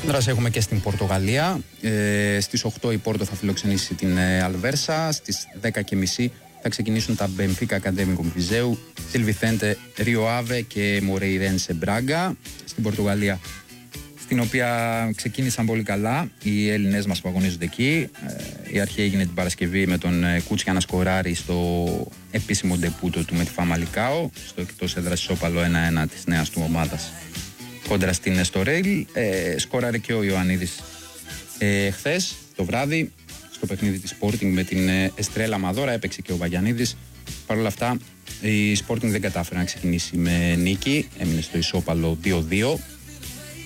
Δράση έχουμε και στην Πορτογαλία. Στις 8 η Πόρτο θα φιλοξενήσει την Αλβέρσα. Στις 10:30 θα ξεκινήσουν τα Benfica Académico Viseu, Gil Vicente, Rio Ave και Moreirense Braga. Στην Πορτογαλία, στην οποία ξεκίνησαν πολύ καλά οι Έλληνες μας που αγωνίζονται εκεί. Η αρχή έγινε την Παρασκευή με τον Κούτσια να σκοράρει στο επίσημο ντεπούτο του με τη Φαμαλικάο, στο εκτός έδρας ισόπαλο 1-1 της νέας του ομάδας κόντρα στην Εστορέιλ. Σκόραρε και ο Ιωαννίδης χθες το βράδυ στο παιχνίδι της Sporting με την Εστρέλα Μαδόρα. Έπαιξε και ο Βαγιαννίδης. Παρ' όλα αυτά η Sporting δεν κατάφερε να ξεκινήσει με νίκη, έμεινε στο ισόπαλο 2-2.